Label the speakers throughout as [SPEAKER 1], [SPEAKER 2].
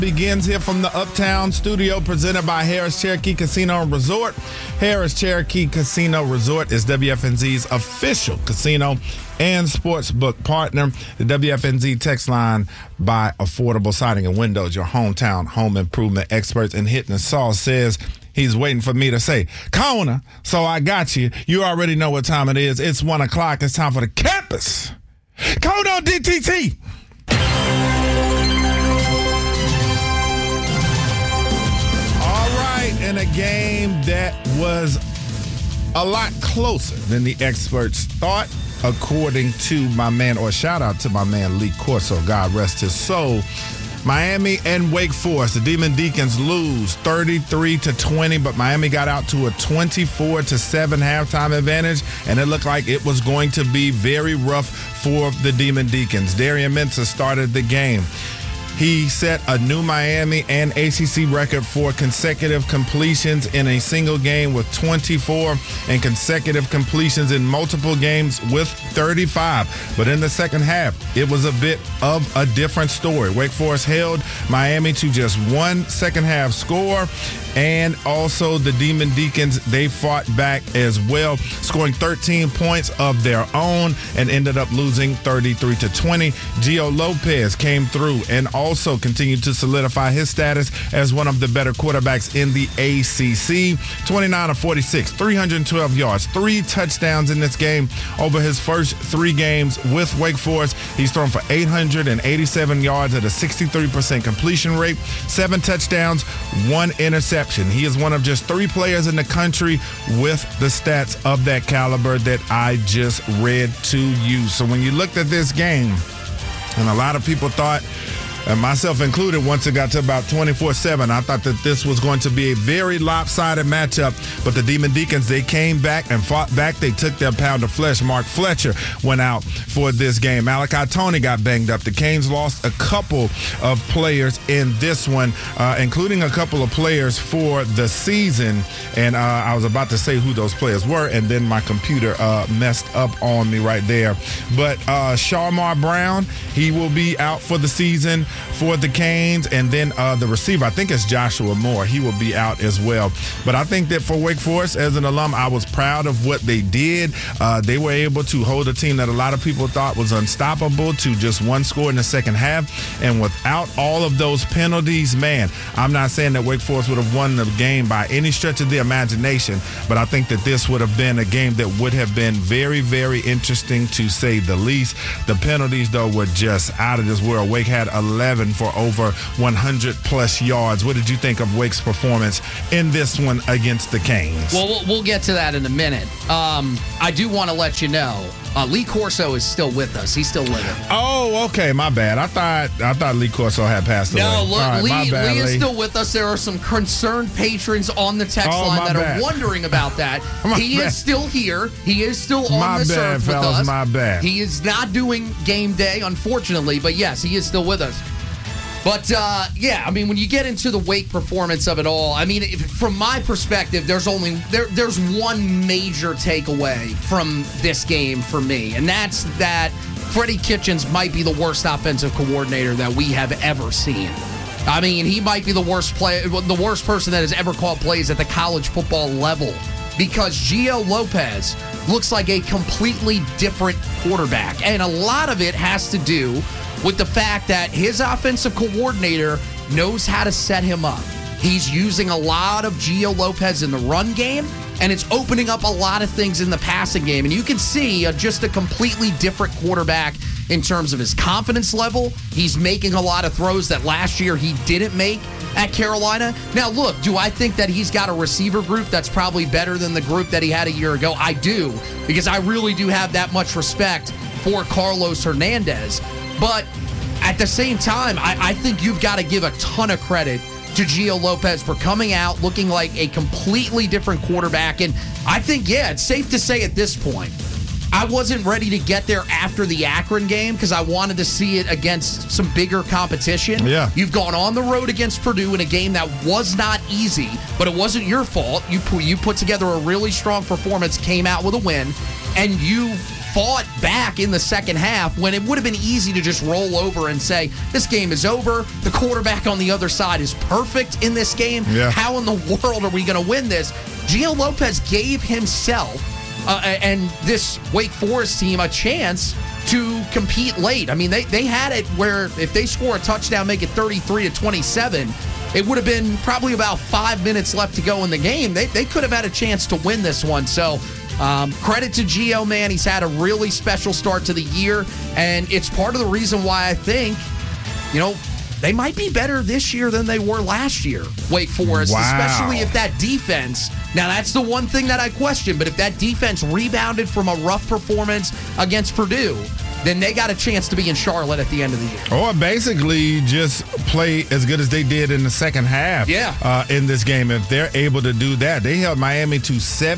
[SPEAKER 1] Begins here from the Uptown studio presented by Harris Cherokee Casino and Resort. Harris Cherokee Casino Resort is WFNZ's official casino and sportsbook partner. The WFNZ text line by Affordable Siding and Windows, your hometown home improvement experts. And Hitting the Sauce says he's waiting for me to say, Kona, so I got you. You already know what time it is. It's 1 o'clock. It's time for the campus. Kona DTT. In a game that was a lot closer than the experts thought, according to my man, or shout out to my man Lee Corso, God rest his soul. Miami and Wake Forest, the Demon Deacons lose 33-20, but Miami got out to a 24-7 halftime advantage, and it looked like it was going to be very rough for the Demon Deacons. Darian Mensah started the game. He set a new Miami and ACC record for consecutive completions in a single game with 24 and consecutive completions in multiple games with 35. But in the second half, it was a bit of a different story. Wake Forest held Miami to just one second half score, and also the Demon Deacons, they fought back as well, scoring 13 points of their own and ended up losing 33-20. Gio Lopez came through and also continued to solidify his status as one of the better quarterbacks in the ACC. 29-46, 312 yards, 3 touchdowns in this game over his first 3 games with Wake Forest. He's thrown for 887 yards at a 63% completion rate, 7 touchdowns, 1 interception. He is one of just 3 players in the country with the stats of that caliber that I just read to you. So when you looked at this game, and a lot of people thought, and myself included, once it got to about 24-7, I thought that this was going to be a very lopsided matchup. But the Demon Deacons, they came back and fought back. They took their pound of flesh. Mark Fletcher went out for this game. Malachi Tony got banged up. The Canes lost a couple of players in this one, including a couple of players for the season. And I was about to say who those players were, and then my computer messed up on me right there. But Sharmar Brown, he will be out for the season for the Canes, and then the receiver, I think it's Joshua Moore, he will be out as well. But I think that for Wake Forest, as an alum, I was proud of what they did. They were able to hold a team that a lot of people thought was unstoppable to just 1 score in the second half, and without all of those penalties, man, I'm not saying that Wake Forest would have won the game by any stretch of the imagination, but I think that this would have been a game that would have been very, very interesting to say the least. The penalties, though, were just out of this world. Wake had 11 for over 100 plus yards. What did you think of Wake's performance in this one against the Canes?
[SPEAKER 2] Well, we'll get to that in a minute. I do want to let you know, Lee Corso is still with us. He's still living.
[SPEAKER 1] Oh, okay. My bad. I thought Lee Corso had passed away.
[SPEAKER 2] No, look,
[SPEAKER 1] right,
[SPEAKER 2] Lee is still with us. There are some concerned patrons on the text line that are wondering about that. He is still here. He is still on this earth with us.
[SPEAKER 1] My bad.
[SPEAKER 2] He is not doing game day, unfortunately, but yes, he is still with us. But, yeah, I mean, when you get into the Wake performance of it all, I mean, from my perspective, there's one major takeaway from this game for me, and that's that Freddie Kitchens might be the worst offensive coordinator that we have ever seen. I mean, he might be the worst person that has ever called plays at the college football level, because Gio Lopez looks like a completely different quarterback, and a lot of it has to do with the fact that his offensive coordinator knows how to set him up. He's using a lot of Gio Lopez in the run game, and it's opening up a lot of things in the passing game. And you can see just a completely different quarterback in terms of his confidence level. He's making a lot of throws that last year he didn't make at Carolina. Now, look, do I think that he's got a receiver group that's probably better than the group that he had a year ago? I do, because I really do have that much respect for Carlos Hernandez. But at the same time, I think you've got to give a ton of credit to Gio Lopez for coming out looking like a completely different quarterback. And I think, yeah, it's safe to say at this point, I wasn't ready to get there after the Akron game because I wanted to see it against some bigger competition.
[SPEAKER 1] Yeah.
[SPEAKER 2] You've gone on the road against Purdue in a game that was not easy, but it wasn't your fault. You put together a really strong performance, came out with a win, and you fought back in the second half when it would have been easy to just roll over and say, this game is over. The quarterback on the other side is perfect in this game.
[SPEAKER 1] Yeah.
[SPEAKER 2] How in the world are we going to win this? Gio Lopez gave himself and this Wake Forest team a chance to compete late. I mean, they had it where if they score a touchdown, make it 33-27, it would have been probably about 5 minutes left to go in the game. They could have had a chance to win this one. So credit to Gio, man. He's had a really special start to the year, and it's part of the reason why I think, they might be better this year than they were last year, Wake Forest, especially if that defense. Now, that's the one thing that I question, but if that defense rebounded from a rough performance against Purdue, then they got a chance to be in Charlotte at the end of the year.
[SPEAKER 1] Or basically just play as good as they did in the second half in this game. If they're able to do that, they held Miami to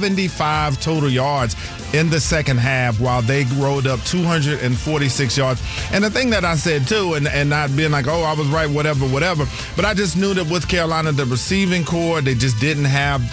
[SPEAKER 1] 75 total yards in the second half while they rolled up 246 yards. And the thing that I said, too, and not being like, I was right, whatever, but I just knew that with Carolina, the receiving core, they just didn't have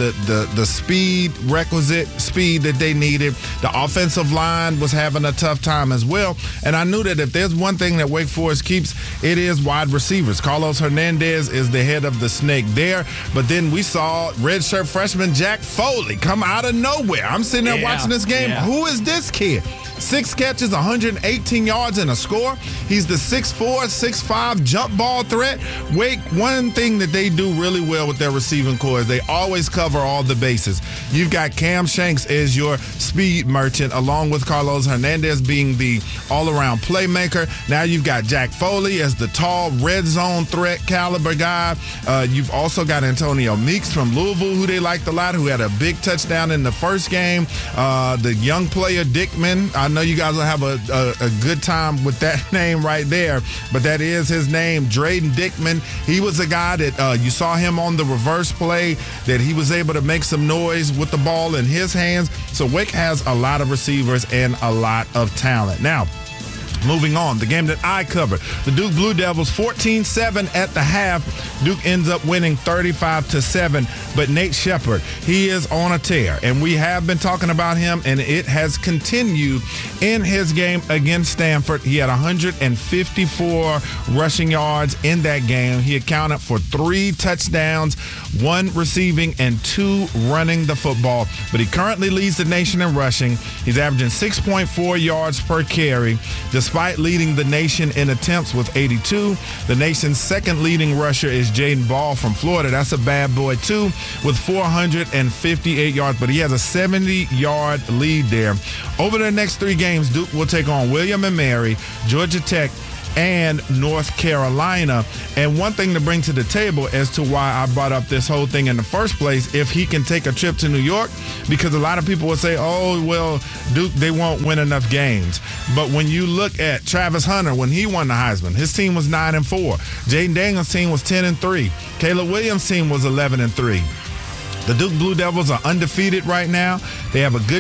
[SPEAKER 1] the requisite speed that they needed. The offensive line was having a tough time as well. And I knew that if there's one thing that Wake Forest keeps, it is wide receivers. Carlos Hernandez is the head of the snake there. But then we saw redshirt freshman Jack Foley come out of nowhere. I'm sitting there watching this game. Yeah. Who is this kid? 6 catches, 118 yards, and a score. He's the 6'4", 6'5" jump ball threat. Wake, one thing that they do really well with their receiving core is they always cover all the bases. You've got Cam Shanks as your speed merchant, along with Carlos Hernandez being the all-around playmaker. Now you've got Jack Foley as the tall red zone threat caliber guy. You've also got Antonio Meeks from Louisville, who they liked a lot, who had a big touchdown in the first game. The young player Dickman, I know you guys will have a good time with that name right there, but that is his name, Drayden Dickman. He was a guy that you saw him on the reverse play, that he was able to make some noise with the ball in his hands. So Wake has a lot of receivers and a lot of talent. Now, moving on, the game that I covered, the Duke Blue Devils 14-7 at the half. Duke ends up winning 35-7, but Nate Shepard, he is on a tear, and we have been talking about him, and it has continued in his game against Stanford. He had 154 rushing yards in that game. He accounted for 3 touchdowns, 1 receiving, and 2 running the football, but he currently leads the nation in rushing. He's averaging 6.4 yards per carry, despite leading the nation in attempts with 82. The nation's second leading rusher is Jaden Ball from Florida. That's a bad boy, too, with 458 yards, but he has a 70-yard lead there. Over the next 3 games, Duke will take on William & Mary, Georgia Tech, and North Carolina. And one thing to bring to the table as to why I brought up this whole thing in the first place, if he can take a trip to New York, because a lot of people will say, Duke, they won't win enough games. But when you look at Travis Hunter, when he won the Heisman, his team was 9-4. Jaden Daniels' team was 10-3. Caleb Williams' team was 11-3. The Duke Blue Devils are undefeated right now. They have a good